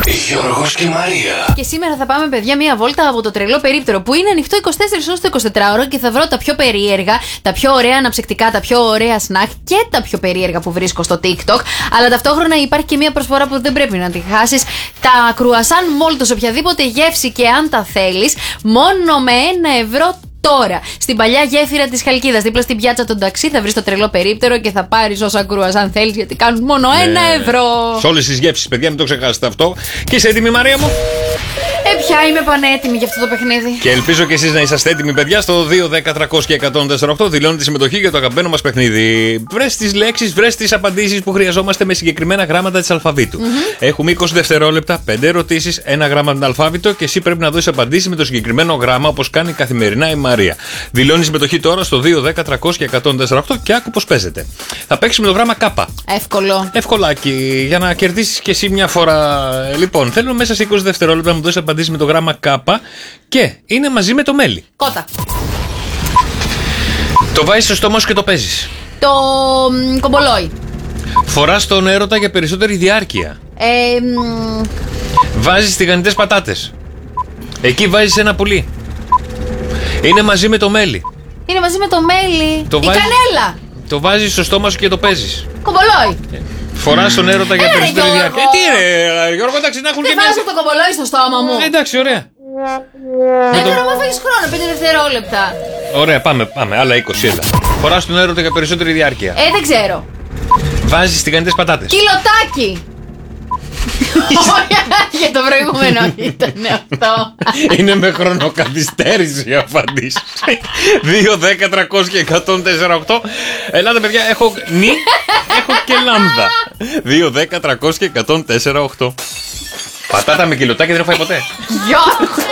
Γιώργος και Μαρία. Και σήμερα θα πάμε, παιδιά, μία βόλτα από το τρελό περίπτερο που είναι ανοιχτό 24 ώρες το 24ωρο και θα βρω τα πιο περίεργα, τα πιο ωραία αναψυκτικά, τα πιο ωραία σνακ και τα πιο περίεργα που βρίσκω στο TikTok. Αλλά ταυτόχρονα υπάρχει και μία προσφορά που δεν πρέπει να τη χάσεις. Τα κρουασάν μόλτο, οποιαδήποτε γεύση και αν τα θέλεις, μόνο με 1 ευρώ. Τώρα, στην παλιά γέφυρα της Χαλκίδας, δίπλα στην πιάτσα των ταξί, θα βρεις το τρελό περίπτερο και θα πάρεις όσα κρουαζάν θέλεις, γιατί κάνουν μόνο 1 ευρώ. Σε όλες τις γεύσεις, παιδιά, μην το ξεχάσετε αυτό. Και είσαι έτοιμη, Μαρία μου? Πια είμαι πανέτοιμη για αυτό το παιχνίδι. Και ελπίζω και εσείς να είσαστε έτοιμοι, παιδιά. Στο 2-10-300-1048 δηλώνει τη συμμετοχή για το αγαπημένο μας παιχνίδι. Βρες τις λέξεις, βρες τις απαντήσεις που χρειαζόμαστε με συγκεκριμένα γράμματα της αλφαβήτου. Έχουμε 20 δευτερόλεπτα, 5 ερωτήσεις, 1 γράμμα από την αλφάβητο και εσύ πρέπει να δώσεις απαντήσεις με το συγκεκριμένο γράμμα, όπως κάνει καθημερινά η Μαρία. Δηλώνει συμμετοχή τώρα στο 2-10-300-1048 και άκου πώς παίζεται. Θα παίξουμε το γράμμα Κάπα. Εύκολο. Ευκολάκι, για να κερδίσεις και εσύ μια φορά. Λοιπόν, θέλω μέσα σε 20 δευτερόλεπτα να μου δώσεις απαντήσεις με το γράμμα Κάπα και είναι μαζί με το μέλι. Κότα. Το βάζεις στο στόμα σου και το παίζεις. Το κομπολόι. Φοράς τον έρωτα για περισσότερη διάρκεια. Βάζεις τηγανιτές πατάτες. Εκεί βάζεις ένα πουλί. Είναι μαζί με το μέλι. Είναι μαζί με το μέλι. Το Η βάζεις- κανέλα. Το βάζεις στο στόμα σου και το παίζεις. Κομπολόι. Φοράς τον έρωτα για περισσότερη Γιώργο. διάρκεια. Τι είναι, Γιώργο, εντάξει, να έχουν Δεν και μια. βάζω το κομπολόι στο στόμα μου. Εντάξει, ωραία. Τώρα μου φύγεις χρόνο, 5 δευτερόλεπτα. Ωραία, πάμε. Άλλα 20, έλα. Φοράς τον έρωτα για περισσότερη διάρκεια. Δεν ξέρω. Βάζεις τηγανιτές πατάτες. Κιλοτάκι. Για το προηγούμενο ήταν αυτό. Είναι με χρονοκαθυστέρηση η απαντήση. 2-10-300-1048. Ελάτε, παιδιά, έχω νι, έχω και λάμδα. 2-10-300-1048. Πατάτα με κιλοτάκι δεν έχω φάει ποτέ. Γιώργο.